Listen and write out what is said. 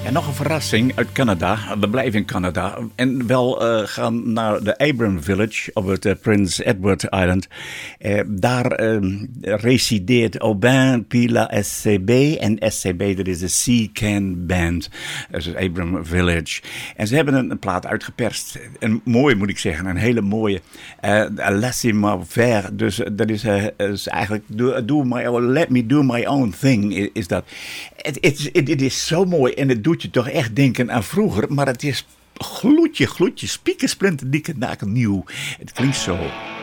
En nog een verrassing uit Canada. We blijven in Canada. En wel gaan naar de Abram Village op het Prince Edward Island. Daar resideert Aubin Pila SCB. En SCB, dat is de Sea Can Band. Dat is Abram Village. En ze hebben een plaat uitgeperst. Een mooie, moet ik zeggen. Een hele mooie. Laissez-moi faire. Dus dat is eigenlijk let me do my own thing. Is dat. Het is zo mooi en het doet je toch echt denken aan vroeger, maar het is gloedje, spiekersplinterdikke naken nieuw. Het klinkt zo.